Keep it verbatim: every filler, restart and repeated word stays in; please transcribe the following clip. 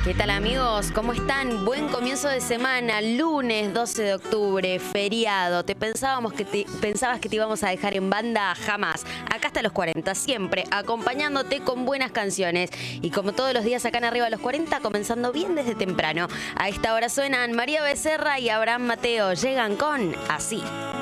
¿Qué tal, amigos? ¿Cómo están? Buen comienzo de semana, lunes doce de octubre, feriado. ¿Te pensábamos que te, pensabas que te íbamos a dejar en banda? Jamás. Acá hasta los cuarenta, siempre acompañándote con buenas canciones. Y como todos los días acá en Arriba a los cuarenta, comenzando bien desde temprano. A esta hora suenan María Becerra y Abraham Mateo. Llegan con Así.